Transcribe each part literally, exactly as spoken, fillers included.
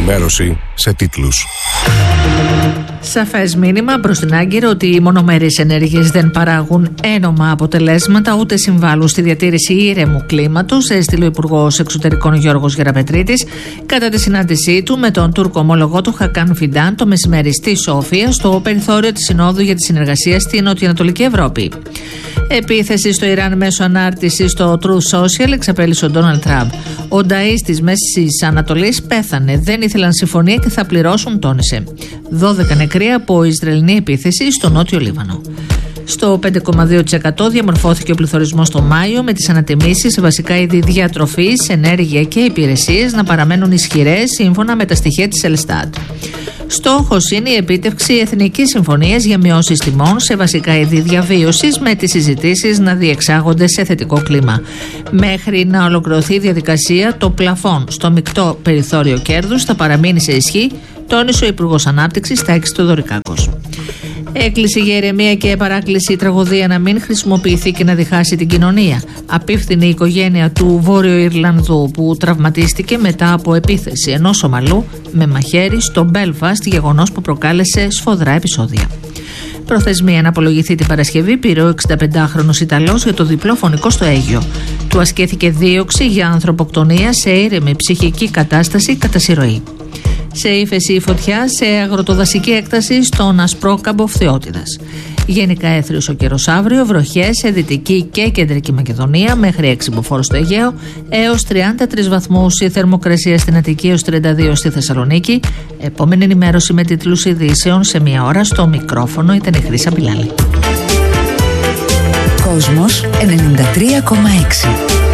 ενημέρωση σε τίτλους. Σαφές μήνυμα προς την Άγκυρο ότι οι μονομερείς ενέργειες δεν παράγουν ένομα αποτελέσματα ούτε συμβάλλουν στη διατήρηση ήρεμου κλίματος, έστειλε ο Υπουργός Εξωτερικών Γιώργος Γεραπετρίτης κατά τη συνάντησή του με τον Τούρκο ομολογό του Χακάν Φιντάν το μεσημέρι στη Σόφια, στο περιθώριο της Συνόδου για τη Συνεργασία στη Νοτιοανατολική Ευρώπη. Επίθεση στο Ιράν μέσω ανάρτηση στο Truth Social εξαπέλυσε ο Ντόναλντ Τραμπ. Ο νταΐς της Μέσης Ανατολής πέθανε, δεν ήθελαν συμφωνία και θα πληρώσουν, τόνισε. δώδεκα νεκροί από Ισραηλινή επίθεση στο Νότιο Λίβανο. Στο πέντε κόμμα δύο τοις εκατό διαμορφώθηκε ο πληθωρισμός το Μάιο, με τις ανατιμήσεις σε βασικά είδη διατροφής, ενέργεια και υπηρεσίες να παραμένουν ισχυρές σύμφωνα με τα στοιχεία της Ελστάτ. Στόχος είναι η επίτευξη εθνικής συμφωνίας για μειώσεις τιμών σε βασικά είδη διαβίωσης, με τις συζητήσεις να διεξάγονται σε θετικό κλίμα. Μέχρι να ολοκληρωθεί η διαδικασία, το πλαφόν στο μεικτό περιθώριο κέρδους θα παραμείνει σε ισχύ, τόνισε ο Υπουργός Ανάπτυξης Τάκης Θεοδωρικάκος. Έκκληση για ηρεμία και παράκληση η τραγωδία να μην χρησιμοποιηθεί και να διχάσει την κοινωνία. Απίφθινε η οικογένεια του Βόρειο Ιρλανδού που τραυματίστηκε μετά από επίθεση ενός Ομαλού με μαχαίρι στο Μπέλφαστ, γεγονός που προκάλεσε σφοδρά επεισόδια. Προθεσμία να απολογηθεί την Παρασκευή πήρε ο εξηνταπεντάχρονος Ιταλός για το διπλό φωνικό στο Αίγιο. Του ασκέθηκε δίωξη για ανθρωποκτονία σε ήρεμη ψυχική κατάσταση κατά συρροή. Σε ύφεση η φωτιά σε αγροτοδασική έκταση στον Ασπρόκαμπο Φθιώτιδας. Γενικά έθριος ο καιρός αύριο, βροχές σε δυτική και κεντρική Μακεδονία μέχρι έξι μποφόρ στο Αιγαίο, έως τριάντα τρεις βαθμούς η θερμοκρασία στην Αττική, έως τριάντα δύο στη Θεσσαλονίκη. Επόμενη ενημέρωση με τίτλους ειδήσεων σε μία ώρα. Στο μικρόφωνο ήταν η Χρύσα Μπιλάλη. Κόσμος ενενήντα τρία κόμμα έξι.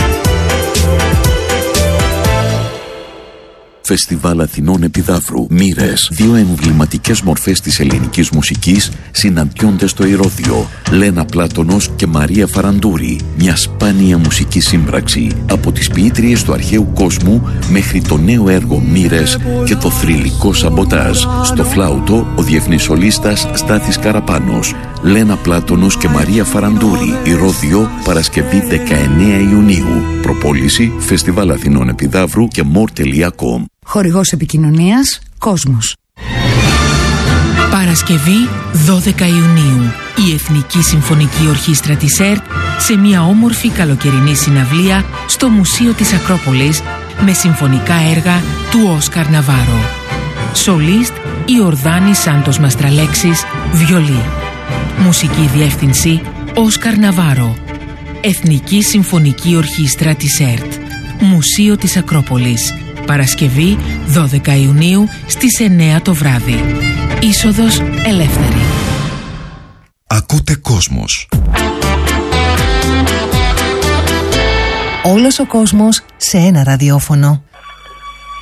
Φεστιβάλ Αθηνών Επιδαύρου. Μοίρες. Δύο εμβληματικές μορφές της ελληνικής μουσικής συναντιόνται στο Ηρώδειο. Λένα Πλάτωνος και Μαρία Φαραντούρη. Μια σπάνια μουσική σύμπραξη. Από τις ποιήτριες του αρχαίου κόσμου μέχρι το νέο έργο Μοίρες και το θρυλικό Σαμποτάζ. Στο φλάουτο ο διεθνής σολίστας Στάθης Καραπάνος. Λένα Πλάτωνος και Μαρία Φαραντούρη. Ηρώδειο, Παρασκευή δεκαεννέα Ιουνίου. Προπόληση Φεστιβάλ Αθηνών Επιδαύρου και more τελεία com. Χορηγός επικοινωνίας Κόσμος. Παρασκευή δώδεκα Ιουνίου. Η Εθνική Συμφωνική Ορχήστρα της ΕΡΤ σε μια όμορφη καλοκαιρινή συναυλία στο Μουσείο της Ακρόπολης με συμφωνικά έργα του Όσκαρ Ναβάρο. Σολίστ η Ορδάνη Σάντος Μαστραλέξης, βιολί. Μουσική διεύθυνση Όσκαρ Ναβάρο. Εθνική Συμφωνική Ορχήστρα της ΕΡΤ. Μουσείο της Ακρόπολης. Παρασκευή δώδεκα Ιουνίου στις εννέα το βράδυ. Είσοδος ελεύθερη. Ακούτε Κόσμος. Όλος ο κόσμος σε ένα ραδιόφωνο.